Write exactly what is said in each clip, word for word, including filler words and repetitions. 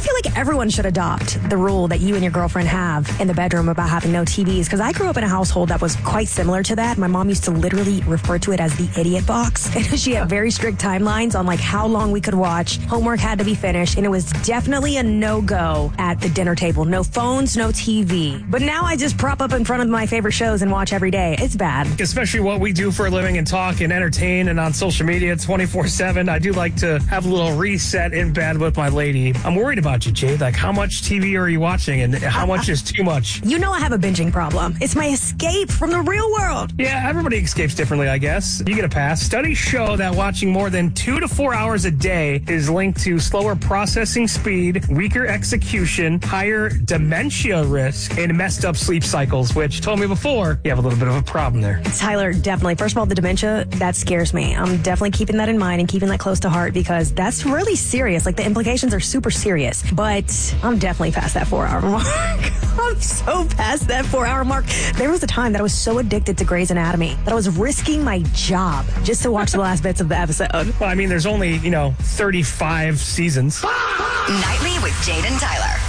feel like everyone should adopt the rule that you and your girlfriend have in the bedroom about having no T Vs, because I grew up in a household that was quite similar to that. My mom used to literally refer to it as the idiot box. And she had very strict timelines on like how long we could watch. Homework had to be finished, and it was definitely a no-go at the dinner table. No phones, no T V. But now I just prop up in front of my favorite shows and watch every day. It's bad. Especially what we do for a living and talk and entertain and on social media twenty-four seven. I do like to have a little reset in bed with my lady. I'm worried about you, Jade. Like, how much T V are you watching and how much is too much? You know I have a binging problem. It's my escape from the real world. Yeah, everybody escapes differently, I guess. You get a pass. Studies show that watching more than two to four hours a day is linked to slower processing speed, weaker execution, higher dementia risk, and messed up sleep cycles, which told me before you have a little bit of a problem there. Tyler, definitely. First of all, the dementia, that scares me. I'm definitely keeping that in mind and keeping that close to heart because that's really serious. Like, the implications are super serious. But I'm definitely past that four-hour mark. I'm so past that four-hour mark. There was a time that I was so addicted to Grey's Anatomy that I was risking my job just to watch the last bits of the episode. Well, I mean, there's only, you know, thirty-five seasons. Nightly with Jade and Tyler.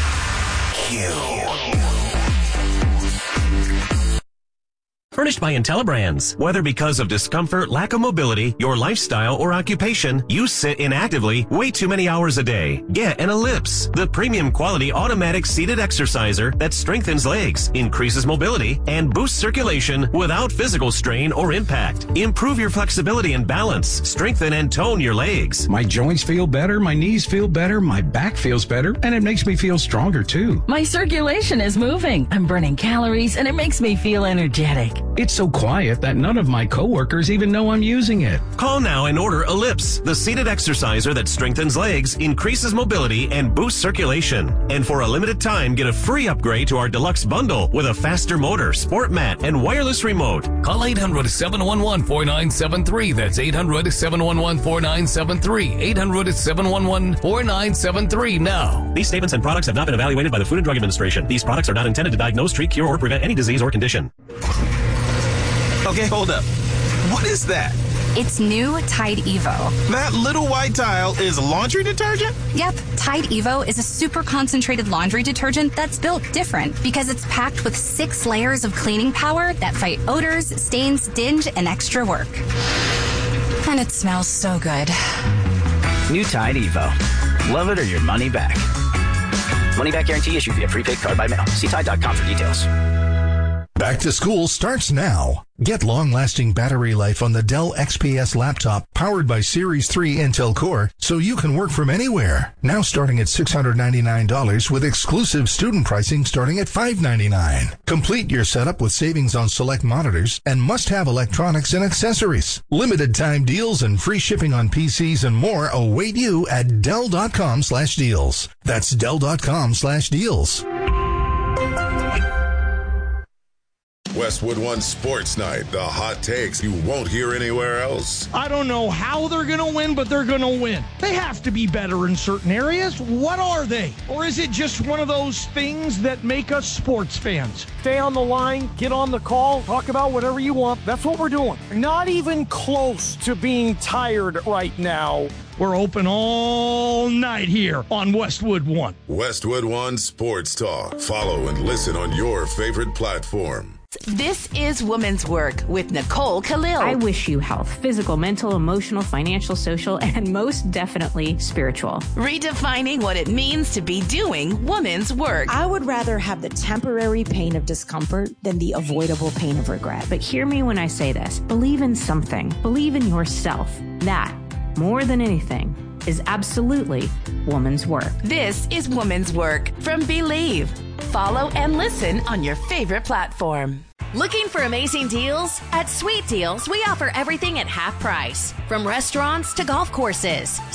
Furnished by IntelliBrands. Whether because of discomfort, lack of mobility, your lifestyle, or occupation, you sit inactively way too many hours a day. Get an Ellipse, the premium quality automatic seated exerciser that strengthens legs, increases mobility, and boosts circulation without physical strain or impact. Improve your flexibility and balance. Strengthen and tone your legs. My joints feel better, my knees feel better, my back feels better, and it makes me feel stronger too. My circulation is moving. I'm burning calories, and it makes me feel energetic. It's so quiet that none of my coworkers even know I'm using it. Call now and order Ellipse, the seated exerciser that strengthens legs, increases mobility, and boosts circulation. And for a limited time, get a free upgrade to our deluxe bundle with a faster motor, sport mat, and wireless remote. Call eight hundred, seven one one, four nine seven three. That's eight hundred, seven one one, four nine seven three. eight hundred, seven one one, four nine seven three now. These statements and products have not been evaluated by the Food and Drug Administration. These products are not intended to diagnose, treat, cure, or prevent any disease or condition. Okay, hold up. What is that? It's new Tide Evo. That little white tile is laundry detergent? Yep, Tide Evo is a super concentrated laundry detergent that's built different because it's packed with six layers of cleaning power that fight odors, stains, dinge, and extra work. And it smells so good. New Tide Evo. Love it or your money back. Money back guarantee issued via prepaid card by mail. See Tide dot com for details. Back to school starts now. Get long-lasting battery life on the Dell X P S laptop powered by Series three Intel Core so you can work from anywhere. Now starting at six hundred ninety-nine dollars with exclusive student pricing starting at five hundred ninety-nine dollars. Complete your setup with savings on select monitors and must-have electronics and accessories. Limited time deals and free shipping on P Cs and more await you at Dell dot com slash deals. That's Dell dot com slash deals. Westwood One Sports Night, the hot takes you won't hear anywhere else. I don't know how they're going to win, but they're going to win. They have to be better in certain areas. What are they? Or is it just one of those things that make us sports fans? Stay on the line, get on the call, talk about whatever you want. That's what we're doing. Not even close to being tired right now. We're open all night here on Westwood One. Westwood One Sports Talk. Follow and listen on your favorite platform. This is Women's Work with Nicole Khalil. I wish you health, physical, mental, emotional, financial, social, and most definitely spiritual. Redefining what it means to be doing women's work. I would rather have the temporary pain of discomfort than the avoidable pain of regret. But hear me when I say this. Believe in something. Believe in yourself. That, more than anything, is absolutely woman's work. This is Woman's Work from Believe. Follow and listen on your favorite platform. Looking for amazing deals? At Sweet Deals, we offer everything at half price, from restaurants to golf courses.